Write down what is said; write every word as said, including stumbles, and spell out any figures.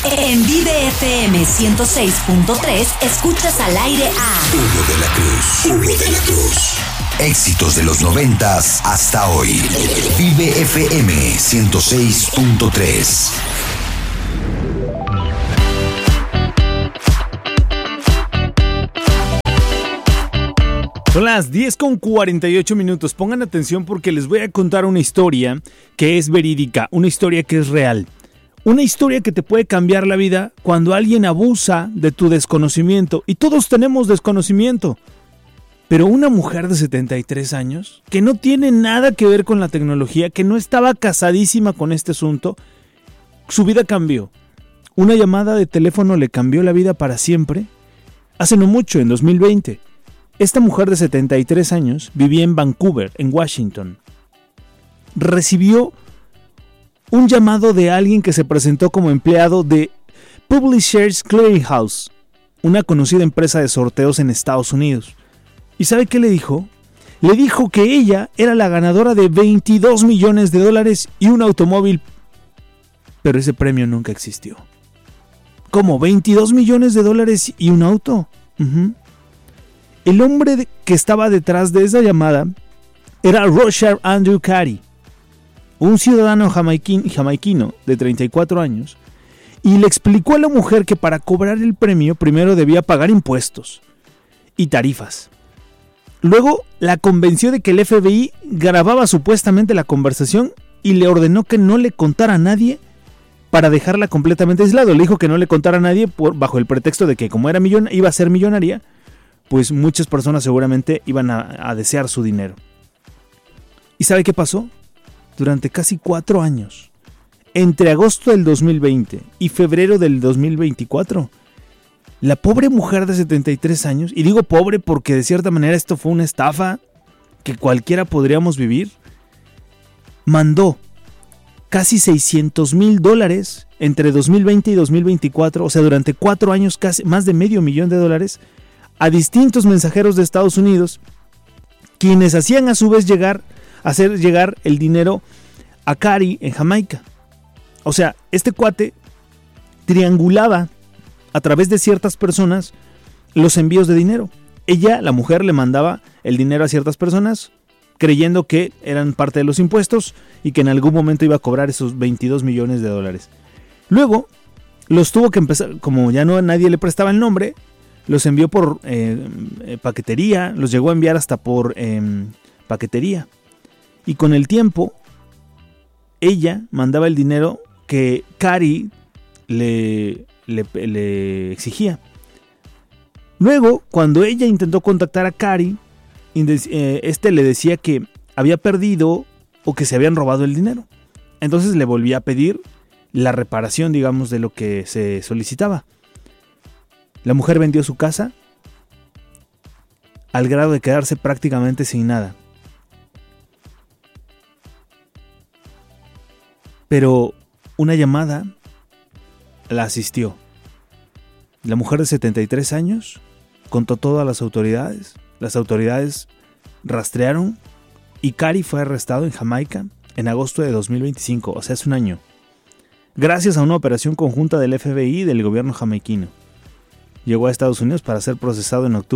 En Vive F M ciento seis punto tres escuchas al aire a Hugo de la Cruz. Hugo de la Cruz. Éxitos de los noventas hasta hoy. Vive F M ciento seis punto tres. Son las diez con cuarenta y ocho minutos. Pongan atención porque les voy a contar una historia que es verídica, una historia que es real. Una historia que te puede cambiar la vida cuando alguien abusa de tu desconocimiento. Y todos tenemos desconocimiento. Pero una mujer de setenta y tres años, que no tiene nada que ver con la tecnología, que no estaba casadísima con este asunto, su vida cambió. Una llamada de teléfono le cambió la vida para siempre. Hace no mucho, en dos mil veinte. Esta mujer de setenta y tres años vivía en Vancouver, en Washington. Recibió un llamado de alguien que se presentó como empleado de Publishers Clearinghouse, una conocida empresa de sorteos en Estados Unidos. ¿Y sabe qué le dijo? Le dijo que ella era la ganadora de veintidós millones de dólares y un automóvil. Pero ese premio nunca existió. ¿Cómo? ¿veintidós millones de dólares y un auto? Uh-huh. El hombre que estaba detrás de esa llamada era Roger Andrew Carey, un ciudadano jamaiquino, jamaiquino de treinta y cuatro años, y le explicó a la mujer que para cobrar el premio primero debía pagar impuestos y tarifas. Luego la convenció de que el F B I grababa supuestamente la conversación y le ordenó que no le contara a nadie para dejarla completamente aislado. Le dijo que no le contara a nadie por, bajo el pretexto de que como era millon- iba a ser millonaria, pues muchas personas seguramente iban a, a desear su dinero. ¿Y sabe qué pasó? Durante casi cuatro años, entre agosto del dos mil veinte y febrero del dos mil veinticuatro, la pobre mujer de setenta y tres años, y digo pobre porque de cierta manera esto fue una estafa que cualquiera podríamos vivir, mandó casi seiscientos mil dólares entre dos mil veinte y dos mil veinticuatro, o sea, durante cuatro años casi más de medio millón de dólares, a distintos mensajeros de Estados Unidos, quienes hacían a su vez llegar, hacer llegar el dinero a Carey en Jamaica. O sea, este cuate triangulaba a través de ciertas personas los envíos de dinero. Ella, la mujer, le mandaba el dinero a ciertas personas, creyendo que eran parte de los impuestos y que en algún momento iba a cobrar esos veintidós millones de dólares. Luego, los tuvo que empezar, como ya no nadie le prestaba el nombre, los envió por eh, eh, paquetería, los llegó a enviar hasta por eh, paquetería. Y con el tiempo, ella mandaba el dinero que Carey le, le, le exigía. Luego, cuando ella intentó contactar a Carey, este le decía que había perdido o que se habían robado el dinero. Entonces le volvía a pedir la reparación, digamos, de lo que se solicitaba. La mujer vendió su casa al grado de quedarse prácticamente sin nada. Pero una llamada la asistió. La mujer de setenta y tres años contó todo a las autoridades. Las autoridades rastrearon y Carey fue arrestado en Jamaica en agosto de dos mil veinticinco, o sea, hace un año, gracias a una operación conjunta del F B I y del gobierno jamaiquino. Llegó a Estados Unidos para ser procesado en octubre